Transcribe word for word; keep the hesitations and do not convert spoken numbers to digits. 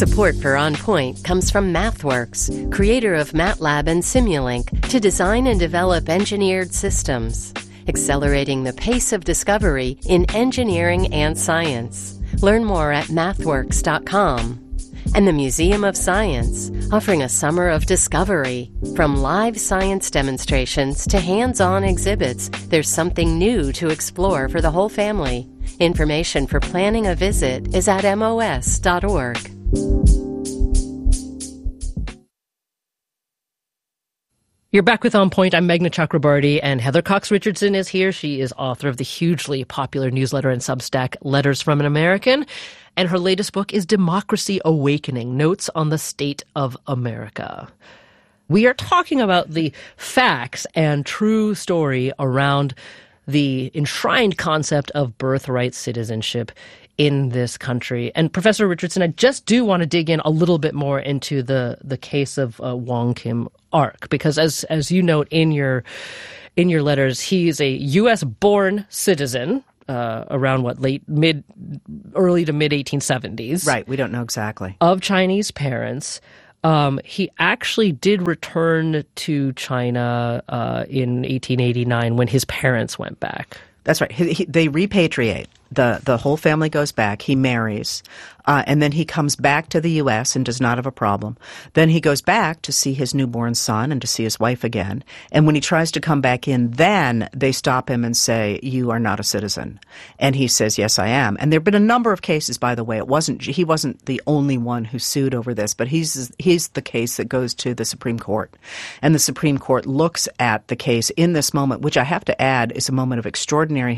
Support for On Point comes from MathWorks, creator of MATLAB and Simulink, to design and develop engineered systems, accelerating the pace of discovery in engineering and science. Learn more at mathworks dot com. And the Museum of Science, offering a summer of discovery. From live science demonstrations to hands-on exhibits, there's something new to explore for the whole family. Information for planning a visit is at M O S dot org. You're back with On Point. I'm Meghna Chakrabarty, and Heather Cox Richardson is here. She is author of the hugely popular newsletter and Substack Letters from an American, and her latest book is Democracy Awakening: Notes on the State of America. We are talking about the facts and true story around the enshrined concept of birthright citizenship in this country. And Professor Richardson, I just do want to dig in a little bit more into the the case of uh, Wong Kim Ark, because as as you note in your in your letters, he's a U S born citizen uh, around what late mid early to mid eighteen seventies. Right, we don't know exactly. Of Chinese parents. Um, he actually did return to China uh, in eighteen eighty-nine when his parents went back. That's right. He, he, they repatriate. The the whole family goes back. He marries. Uh, and then he comes back to the U S and does not have a problem. Then he goes back to see his newborn son and to see his wife again. And when he tries to come back in, then they stop him and say, "You are not a citizen." And he says, "Yes, I am." And there have been a number of cases, by the way. It wasn't he wasn't the only one who sued over this, but he's he's the case that goes to the Supreme Court. And the Supreme Court looks at the case in this moment, which I have to add is a moment of extraordinary